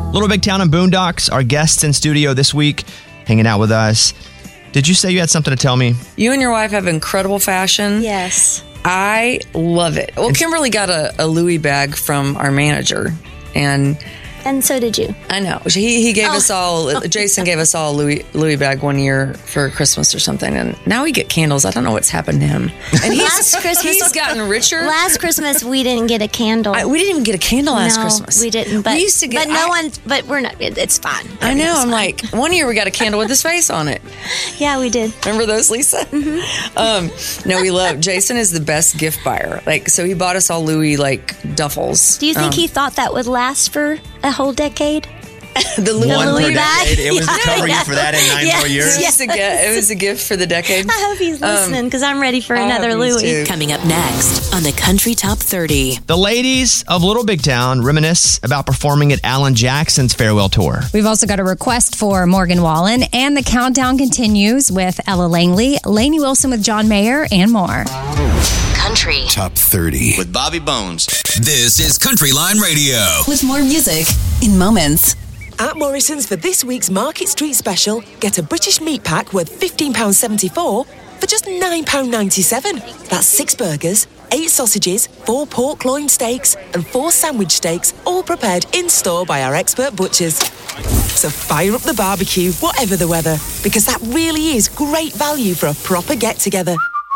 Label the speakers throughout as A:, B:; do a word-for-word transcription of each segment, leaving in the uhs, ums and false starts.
A: Little Big Town and Boondocks, our guests in studio this week, hanging out with us. Did you say you had something to tell me?
B: You and your wife have incredible fashion.
C: Yes.
B: I love it. Well, Kimberly got a, a Louis bag from our manager, and
C: And so did you.
B: I know. He he gave
C: Oh.
B: us all, Jason gave us all a Louis, Louis bag one year for Christmas or something. And now we get candles. I don't know what's happened to him. And he's,
C: Last Christmas-
B: he's gotten richer.
C: Last Christmas, we didn't get a candle.
B: I, we didn't even get a candle last
C: no,
B: Christmas.
C: we didn't. But,
B: we used to get,
C: but no
B: I,
C: one, but we're not, it, it's fine.
B: I know. I'm
C: Everything's
B: like, one year we got a candle with his face on it.
C: fine. Yeah, we did.
B: Remember those, Lisa? Mm-hmm. Um, no, we love, Jason is the best gift buyer. Like, so he bought us all Louis, like, duffels.
C: Do you think
B: Um,
C: he thought that would last for a whole decade?
B: the Louis,
A: One
C: Louis
A: per
C: bag?
A: decade. It was to cover you
C: Yeah.
A: for that in nine
C: Yes,
A: more years.
B: It was, a gift, it was a gift for the decade.
C: I hope he's listening because I'm ready for
B: I
C: another
B: hope he is
C: Louis.
B: too.
D: Coming up next on the Country Top thirty.
A: The ladies of Little Big Town reminisce about performing at Alan Jackson's farewell tour.
E: We've also got a request for Morgan Wallen, and the countdown continues with Ella Langley, Lainey Wilson with John Mayer, and more.
D: Country
F: Top thirty.
G: With Bobby Bones.
F: This is Country Line Radio.
D: with more music in moments.
H: At Morrison's for this week's Market Street special, get a British meat pack worth fifteen pounds seventy-four for just nine pounds ninety-seven. That's six burgers, eight sausages, four pork loin steaks, and four sandwich steaks, all prepared in-store by our expert butchers. So fire up the barbecue, whatever the weather, because that really is great value for a proper get-together.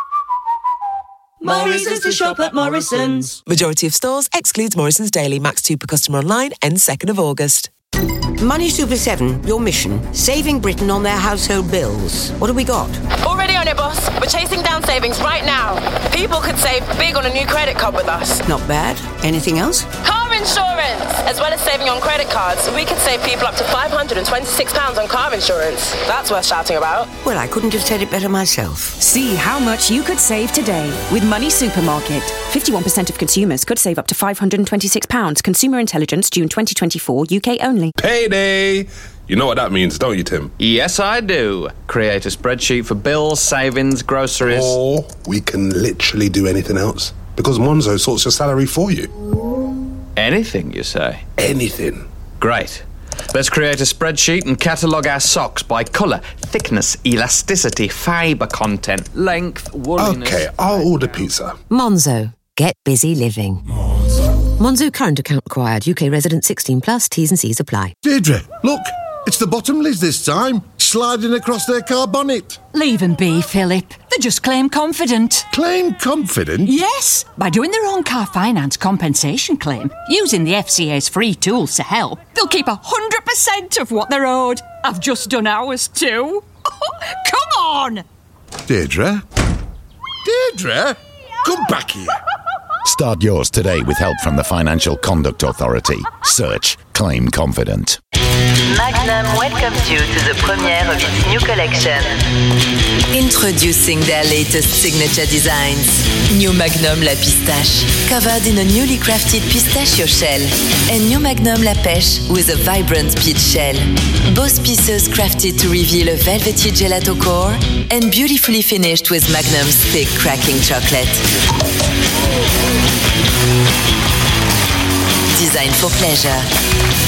I: Morrison's to shop at Morrison's.
H: Majority of stores excludes Morrison's Daily. Max two per customer online, ends second of August.
J: Money Super seven, your mission, saving Britain on their household bills. What have we got?
K: Already on it, boss. We're chasing down savings right now. People could save big on a new credit card with us.
J: Not bad. Anything else?
K: Car insurance! As well as saving on credit cards, we could save people up to five hundred twenty-six pounds on car insurance. That's worth shouting about.
J: Well, I couldn't have said it better myself.
L: See how much you could save today with Money Supermarket. fifty-one percent of consumers could save up to five hundred twenty-six pounds. Consumer Intelligence, June twenty twenty-four, U K only.
M: Payday! You know what that means, don't you, Tim?
N: Yes, I do. Create a spreadsheet for bills, savings, groceries.
M: Or we can literally do anything else. Because Monzo sorts your salary for you.
N: Anything, you say?
M: Anything.
N: Great. Let's create a spreadsheet and catalogue our socks by colour, thickness, elasticity, fibre content, length, wooliness.
M: Okay, I'll order pizza.
J: Monzo. Get busy living. Monzo current account required. U K resident sixteen plus. T's and C's apply.
O: Deirdre, look. It's the Bottomleys this time, sliding across their car bonnet.
L: Leave them be, Philip. They just claim confident.
O: Claim confident?
L: Yes, by doing their own car finance compensation claim, using the F C A's free tools to help, they'll keep one hundred percent of what they're owed. I've just done ours too. Come on!
O: Deirdre? Deirdre? Come back here.
F: Start yours today with help from the Financial Conduct Authority. Search Claim Confident.
P: Magnum welcomes you to the premiere of its new collection.
D: Introducing their latest signature designs. New Magnum La Pistache, covered in a newly crafted pistachio shell. And New Magnum La Pêche with a vibrant peach shell. Both pieces crafted to reveal a velvety gelato core and beautifully finished with Magnum's thick cracking chocolate. Design for pleasure.